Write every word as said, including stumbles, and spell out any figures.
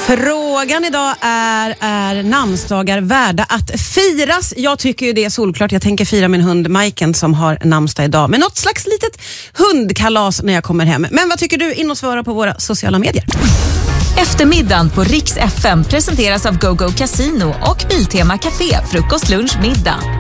Frågan idag är, är namnsdagar värda att firas? Jag tycker ju det är solklart. Jag tänker fira min hund Majken som har namnsdag idag med något slags litet hundkalas när jag kommer hem. Men vad tycker du? In och svara på våra sociala medier. Eftermiddagen på Riks F M presenteras av GoGo Casino och Biltema Café, frukost, lunch, middag.